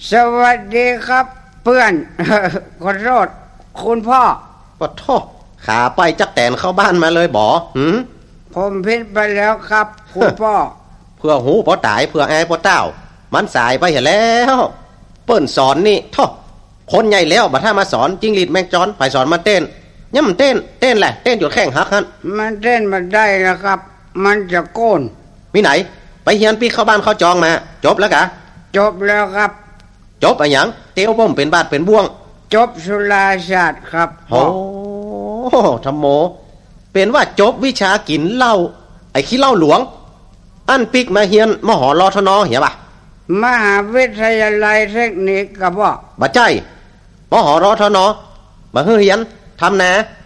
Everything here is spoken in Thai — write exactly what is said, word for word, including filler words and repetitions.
สวัสดีครับเพื่อน ขอโทษคุณพ่อปะท้อขาไปจักแตนเข้าบ้านมาเลยบ่หืมผมผิดไปแล้วครับคุณพ่อเพื่อหูพอตายเพื่อแอพอเต้ามันสายไปเห็นแล้วเปิ้นสอนนี่ท้อคนใหญ่แล้วบัดถ้ามาสอนจิ้งหรีดแมงจอนไปสอนมาเต้นย่ำเต้นเต้นแหละเต้นอยู่แข้งหักฮั่นมันเต้นมาได้แล้วครับมันจะโกนมีไหนไปเฮียนปีเข้าบ้านเข้าจองมาจบแล้วกะจบแล้วครับจบอะไรหยังเตียวป้มเป็นบาดเป็นบ่วงจบสุราศาสตร์ครับโอ้ธรรมโมเป็นว่าจบวิชากินเหล้าไอ้ขี้เหล้าหลวงอันปิกมาเฮียนมหรทนเหียบ่ะมหาวิทยาลัยเทคนิคกับว่าบ่ใจมหรทนมาเฮียนทำนา